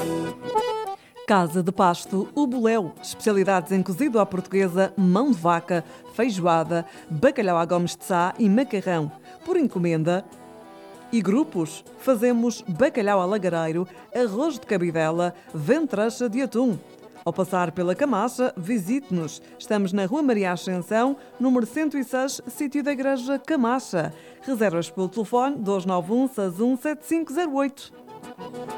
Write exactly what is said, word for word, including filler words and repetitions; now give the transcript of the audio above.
Casa de Pasto, o Boléu, especialidades em cozido à portuguesa, mão de vaca, feijoada, bacalhau à Gomes de Sá e macarrão, por encomenda. E grupos, fazemos bacalhau a lagareiro, arroz de cabidela, ventrecha de atum. Ao passar pela Camacha, visite-nos. Estamos na Rua Maria Ascensão, número cento e seis, sítio da Igreja Camacha. Reservas pelo telefone dois nove um, seis um sete cinco zero oito.